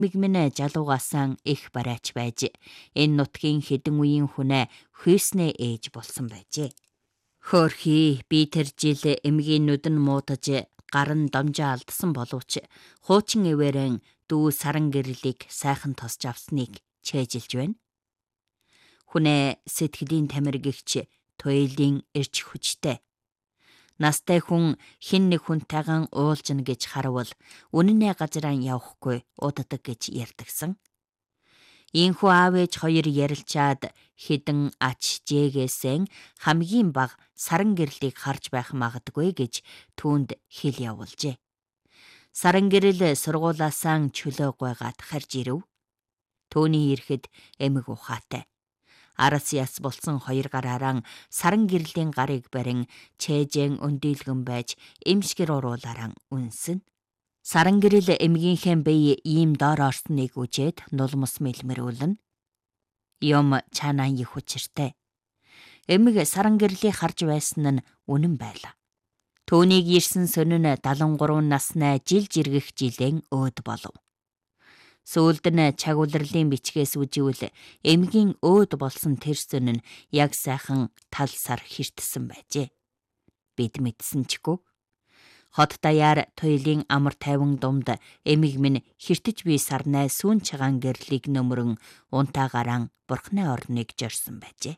Мигмэнэ жалуугаасан их барайч байж энэ нутгийн хэдэн үеийн хүнээ хүйснээ ээж болсон байжээ. Хөөрхий би тэр жил эмгийн нүдэн муутаж гарын домжоо алдсан боловч хуучин эвээрэн дүү саран гэрлийг сайхан тосч авсныг чэйжилж байна. Хүнээ сэтгэлийн тамиргигч туйлын эрч хүчтэй. Настай хүн хэн нэг хүнтэйгэн уулзна гэж харвал үнэнээ газараа явахгүй уддаг гэж ярьдагсан. Ийхүү аав ээж хоёр ярилцаад хідэн ач жээгээсэн хамгийн бага саран гэрлийг харж байх магадгүй гэж түүнд хэл явуулжээ. Саран гэрэл сургуулаасаа чөлөө гойгаад харж ирэв. Төвний ирэхэд эмэг ухаатай. Арас яс болсон хоёр гараараа саран гэрлийн гарыг барин чэйжэн өндийлгэн байж эмшгэр уруулаараа үнсэн. Саран гэрэл эмгийнхээ бие ийм доор орсныг үжээд нулмс мэлмэрүүлнэ. Юм чанаа их хүчиртэй. Эмэг саран гэрлийг харж байсан нь үнэн байлаа. Төвнийг ирсэн сонин 73 насны жил жиргэх жилийн өөд болов. Сүүлд нь чагуулрлын бичгээс үживэл эмгийн өөд болсон тэр сонин яг сайхан тал сар хэртсэн байжээ. Бид мэдсэн чгүй. Хот даяар туйлын амар тайван думд эмэг минь хэртэж буй сарнай сүүн чагаан гэрлийг нөмрөн унтаагараа бурхны орныг жорсон байжээ.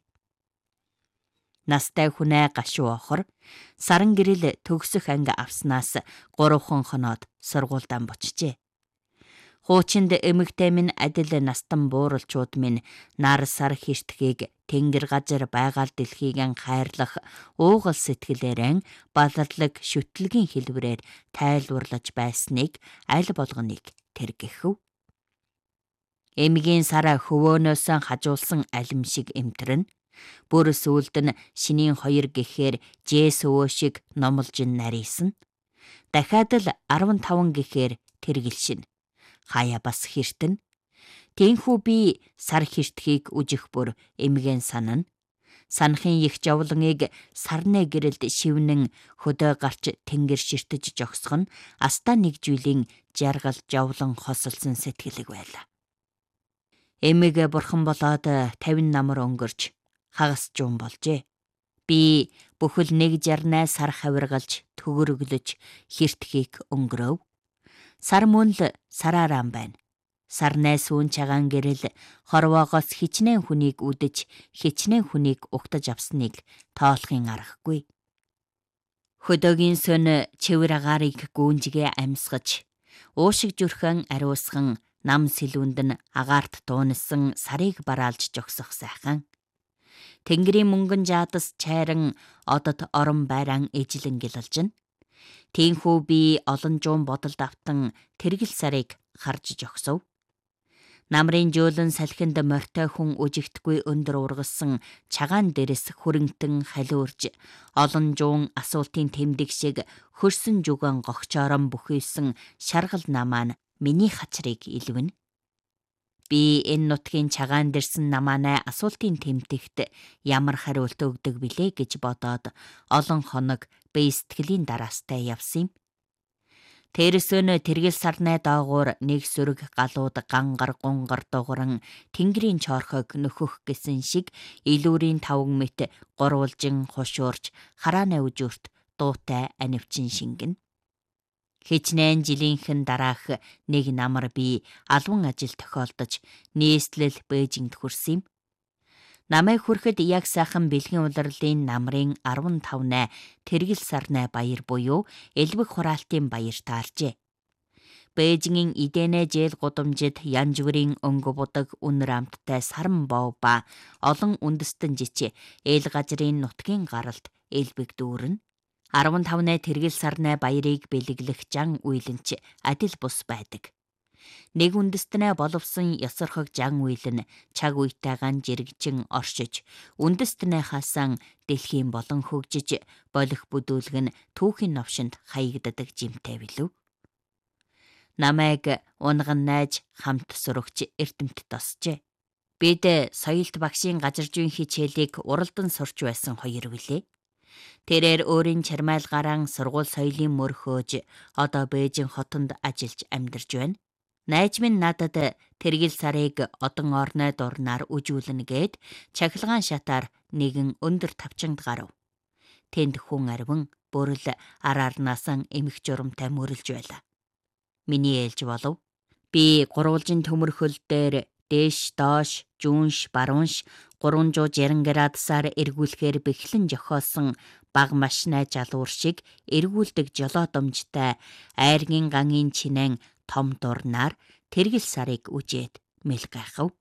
Настай хүнээ гашуу охор саран гэрэл төгсөх анги авснаас 3 хоноод сургуультай бочжээ. Хуучинд эмэгтэй минь адил настан бууралчууд минь нар сар хэртгийг тэнгэр газар байгаль дэлхийг хайрлах уугал сэтгэлээрэн баларлаг шүтлгийн хэлбэрээр тайлбарлаж байсныг аль болгоныг тэргэхв. Эмгийн сара хөвөөнөөс хажуулсан алим шиг эмтэрнэ. Бүр сүүлд нь шинийн 2 гэхээр жээс өвөө шиг номлож нарийсан. Дахиад л 15 гэхээр тэргэлшин. Хаяа бас хэртэн. Тэнхүү би сар хэртхийг үжих бүр эмгэн санана. Санахын их жавланыг сарны гэрэлд шивнэн хөдөө гарч тэнгэр ширтэж жогсох нь астаа нэг жилийн жаргал жавлан хосолсон сэтгэлэг байлаа. Эмэг бурхан болоод 50 намар өнгөрч хагас жуун болжээ. Би бүхэл 168 сар хавиргалж төгөрөглөж хэртхийг өнгөрөв. Сар мөн л сараараа байна. Сарнай сүүн чагаан гэрэл хорвоогоос хичнээн хүнийг үдэж, хичнээн хүнийг угтаж авсныг тоолохын аргагүй. Хөдөөгийн сөн чивэр агаарыг гүүнжгээ амьсгаж, уушиг зүрхэн ариусхан нам сэлүүнд нь агаарт туунсан сарыг бараалж жогсох сайхан. Тэнгэрийн мөнгөн жаадас чайран одод орон байран ижлэн гялалжна. Тэнхүү би олон жуун бодолд автан тэргэл сарыг харж жогсов. Намрын жөөлөн салхинд морьтой хүн үжигдэхгүй өндөр ургасан чагаан дээрээс хөрөнгтөн халиурж олон жуун асуултын тэмдэг шиг хөрсөн жүгэн гогчоорон бүхийсэн шаргал намаа миний хачрыг илвэнэ. Би энэ нутгийн чагаан дэрсэн намаанай асуултын тэмдэгт ямар хариулт өгдөг билээ гэж бодоод олон хоног би сэтгэлийн дараастай явсан юм. Тэрсөнө тэргэл сарнай доогуур нэг сүрэг галууд гангар гунгар дугран тэнгэрийн чорхог нөхөх гэсэн шиг илүүрийн таван мэт гурвалжин хушуурч хараанай үжүрт дуутай анивчин шингэн. Хичнээн жилийнхэн дараах нэг намар би албан ажил тохиолдож нийслэл Бээжингд хүрсэн юм. Намайг хүрэхэд яг сайхан бэлгийн улирлын намрын 15-ны тэргэл сарнай баяр буюу элбэг хураалтын баяр тааржээ. Бээжингийн эдэнэ жээл гудамжид янж бүрийн өнгө будаг үнэр амттай саран бов ба олон үндэстэн жичи эл газрын нутгийн гаралд элбэг дүүрнэ. 15-ны тэргэл сарнай баярыг бэлэглэх жан уйланч адил бус байдаг. Нэг үндэстнээ боловсон ёсорхог жан уйлан чаг үйтайгаан жирэгжин оршиж, үндэстнээ хаасан дэлхийн болон хөгжиж, болох бүдүүлгэн түүхийн новшинд хаягддаг жимтэй билүү. Намайг унган найж хамт сурагч эрдэмтэд тосжээ. Бид соёлт багшийн газар зүйн хичээлийг уралдан сурч байсан хоёр билээ. Тэрээр өөрийн чармайлгаараа сургууль соёлын мөр хөөж одоо Бээжин хотонд ажиллаж амьдарч байна. Найз минь надад тэргэл сарыг одон орной дурнаар үжүүлнэ гээд чахилгаан шатаар нэгэн өндөр тавчинд гарав. Тэнд хүн арвин бүрэл араарнаасан эмх журамтай мөрөлж байлаа. Миний ээлж болов. Би гурвалжин төмөрхөл дээр дээш доош жүүнш баруунш 360 градусаар эргүүлэхээр бэхлэн жохоосон баг машинаа жалуур шиг эргүүлдэг жолоодомжтой айргийн гангийн чинэн том дурнаар тэргэл сарыг үжээд мэл гайхав.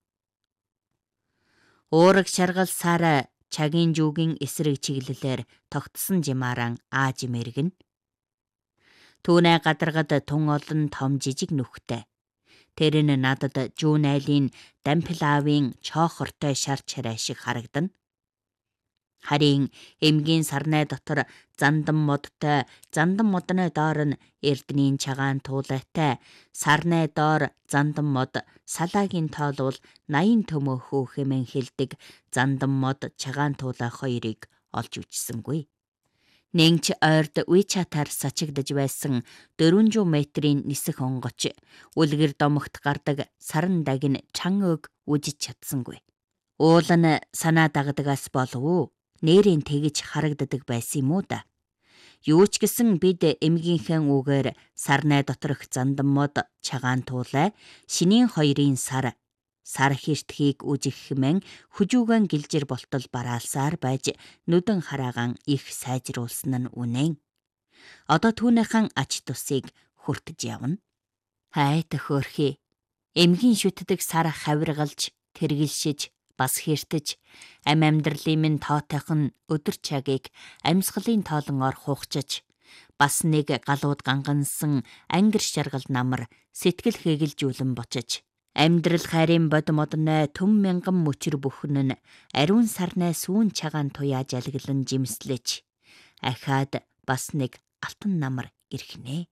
Уураг шаргал сар чагийн жүүгийн эсрэг чиглэлээр тогтсон жимааран ааж мэргэн. Түүнээ гадаргад тун олон том жижиг нүхтэй. Тэр нь надад жүүн айлын дампилаавын чоохортой шар чарай шиг харагдана. Харин эмгийн сарнай дотор зандан модтой, зандан модны доор нь эрдэнийн чагаан туулайтай, сарнай доор зандан мод салаагийн тоолвол 80 төмөөхөө хэмээн хэлдэг зандан мод чагаан туулай хоёрыг олж үжсэнгүй. Нэгч ойрд WeChat-аар сачигдж байсан 400 метрийн нисэх онгоч үлгэр домогт гардаг саран дагин чан өг үжиж чадсангүй. Уул нь санаа дагдагаас болов нэрийн тэгж харагддаг байсан юм уу да. Юу ч гэсэн бид эмгийнхээ үгээр сарнай доторх зандан мод чагаан туулай шинийн хоёрын сар хиртхийг үжих хэмээн хүжүүгэн гэлжир болтол бараалсаар байж нүдэн хараагаан их сайжруулсан нь үнэн. Одоо түүнийхэн ач тусыг хүртэж явна. Хайт хөөрхий. Эмгийн шүтдэг сар хавиргалж, тэргэлшиж, бас хиртэж, амьдралын минь тоотойхон өдөр чагийг амьсгалын тоолонгоор хуухчиж, бас нэг галууд гангансан ангир шаргал намар сэтгэл хэгэлжүүлэн бочиж, амьдрал хайрын бод модной төм мянган мөчр бүхэн нь ариун сарнай сүүн чагаан туяа жалглан жимслэж, ахаад бас нэг алтан намар ирхнэ.